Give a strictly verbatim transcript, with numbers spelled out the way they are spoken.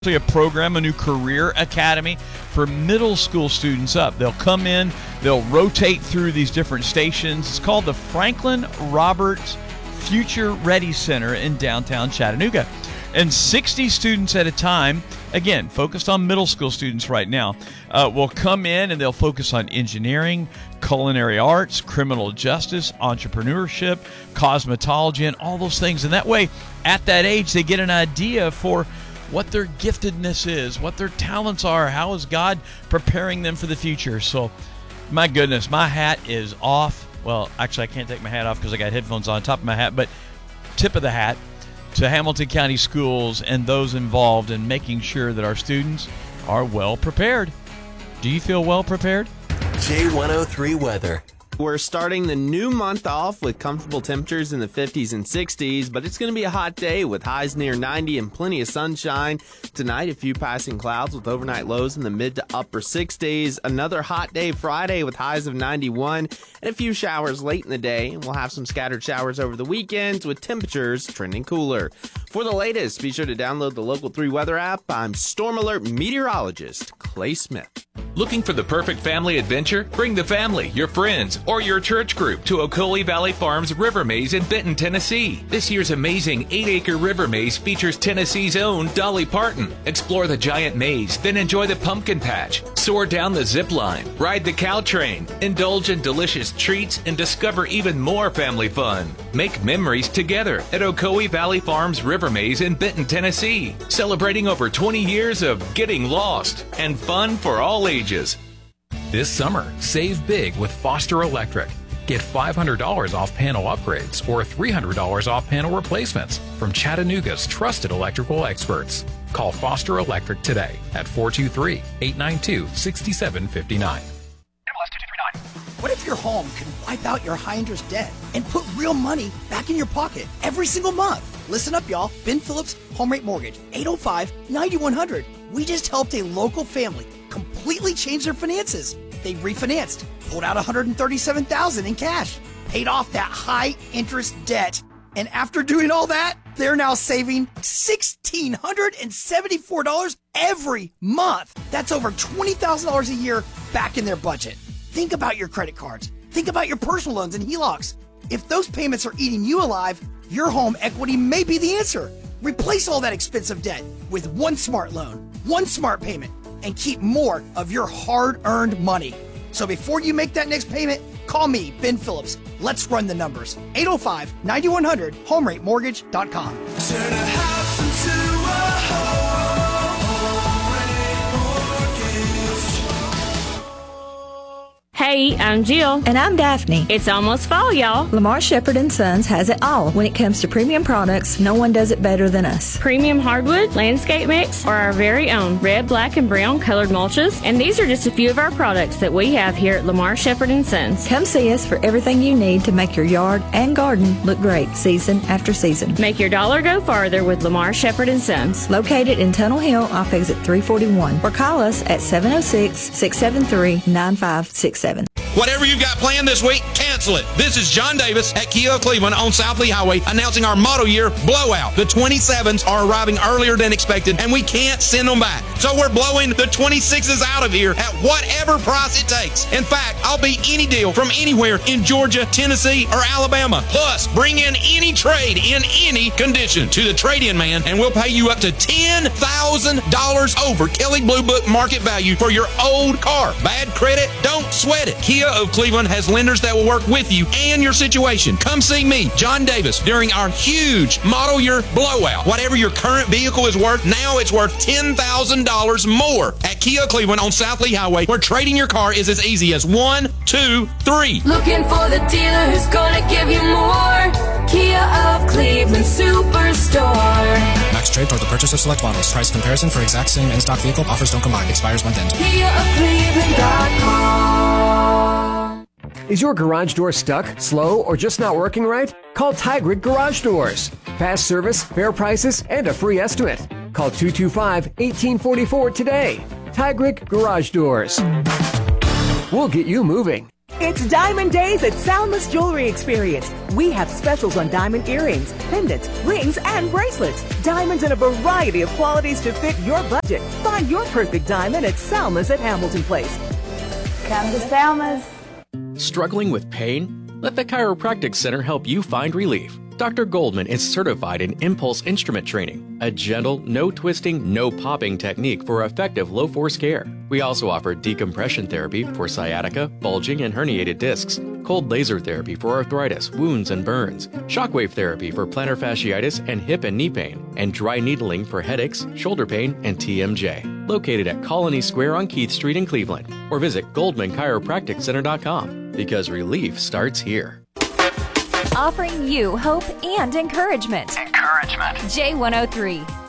A program, a new career academy for middle school students up. They'll come in, they'll rotate through these different stations. It's called the Franklin Roberts Future Ready Center in downtown Chattanooga. And sixty students at a time, again, focused on middle school students right now, uh, will come in and they'll focus on engineering, culinary arts, criminal justice, entrepreneurship, cosmetology, and all those things. And that way, at that age, they get an idea for what their giftedness is, what their talents are, how is God preparing them for the future. So, my goodness, my hat is off. Well, actually, I can't take my hat off because I got headphones on top of my hat, but tip of the hat to Hamilton County Schools and those involved in making sure that our students are well prepared. Do you feel well prepared? J one oh three weather. We're starting the new month off with comfortable temperatures in the fifties and sixties, but it's going to be a hot day with highs near ninety and plenty of sunshine. Tonight, a few passing clouds with overnight lows in the mid to upper sixties. Another hot day Friday with highs of ninety-one and a few showers late in the day. We'll have some scattered showers over the weekends with temperatures trending cooler. For the latest, be sure to download the Local three Weather app. I'm Storm Alert meteorologist Clay Smith. Looking for the perfect family adventure? Bring the family, your friends, or your church group to Ocoee Valley Farms River Maze in Benton, Tennessee. This year's amazing eight-acre river maze features Tennessee's own Dolly Parton. Explore the giant maze, then enjoy the pumpkin patch, soar down the zip line, ride the cow train, indulge in delicious treats, and discover even more family fun. Make memories together at Ocoee Valley Farms River Maze in Benton, Tennessee, celebrating over twenty years of getting lost and fun for all ages. This summer, save big with Foster Electric. Get five hundred dollars off panel upgrades or three hundred dollars off panel replacements from Chattanooga's trusted electrical experts. Call Foster Electric today at four two three, eight nine two, six seven five nine. What if your home could wipe out your high-interest debt and put real money back in your pocket every single month? Listen up, y'all. Ben Phillips, Home Rate Mortgage, eight oh five, nine one hundred. We just helped a local family completely change their finances. They refinanced, pulled out one hundred thirty-seven thousand dollars in cash, paid off that high-interest debt, and after doing all that, they're now saving one thousand six hundred seventy-four dollars every month. That's over twenty thousand dollars a year back in their budget. Think about your credit cards. Think about your personal loans and H E L O Cs. If those payments are eating you alive, your home equity may be the answer. Replace all that expensive debt with one smart loan, one smart payment, and keep more of your hard-earned money. So before you make that next payment, call me, Ben Phillips. Let's run the numbers. eight oh five, nine one hundred, home rate mortgage dot com. Turn a house into a home. Hey, I'm Jill. And I'm Daphne. It's almost fall, y'all. Lamar Shepherd and Sons has it all. When it comes to premium products, no one does it better than us. Premium hardwood, landscape mix, or our very own red, black, and brown colored mulches. And these are just a few of our products that we have here at Lamar Shepherd and Sons. Come see us for everything you need to make your yard and garden look great season after season. Make your dollar go farther with Lamar Shepherd and Sons. Located in Tunnel Hill off exit three forty-one. Or call us at seven oh six, six seven three, nine five six seven. Whatever you've got planned this week, cancel it. This is John Davis at Kia of Cleveland on South Lee Highway announcing our model year blowout. The twenty-sevens are arriving earlier than expected, and we can't send them back. So we're blowing the twenty-sixes out of here at whatever price it takes. In fact, I'll beat any deal from anywhere in Georgia, Tennessee, or Alabama. Plus, bring in any trade in any condition to the trade-in man, and we'll pay you up to ten thousand dollars over Kelley Blue Book market value for your old car. Bad credit? Don't sweat it. Kia of Cleveland has lenders that will work with you and your situation. Come see me, John Davis, during our huge model year blowout. Whatever your current vehicle is worth, now it's worth ten thousand dollars more at Kia Cleveland on South Lee Highway, where trading your car is as easy as one, two, three. Looking for the dealer who's gonna give you more. Kia of Cleveland Superstore. Max trade toward the purchase of select models. Price comparison for exact same in-stock vehicle. Offers don't combine. Expires month end. Kia of Cleveland dot com. Is your garage door stuck, slow, or just not working right? Call Tigrid Garage Doors. Fast service, fair prices, and a free estimate. Call two two five, one eight four four today. Tigrid Garage Doors. We'll get you moving. It's Diamond Days at Soundless Jewelry Experience. We have specials on diamond earrings, pendants, rings, and bracelets. Diamonds in a variety of qualities to fit your budget. Find your perfect diamond at Soundless at Hamilton Place. Come to Soundless. Struggling with pain? Let the Chiropractic Center help you find relief. Doctor Goldman is certified in impulse instrument training, a gentle, no twisting, no popping technique for effective low force care. We also offer decompression therapy for sciatica, bulging, and herniated discs, cold laser therapy for arthritis, wounds, and burns, shockwave therapy for plantar fasciitis and hip and knee pain, and dry needling for headaches, shoulder pain, and T M J. Located at Colony Square on Keith Street in Cleveland, or visit Goldman Chiropractic Center dot com because relief starts here. Offering you hope and encouragement. Encouragement. J one oh three.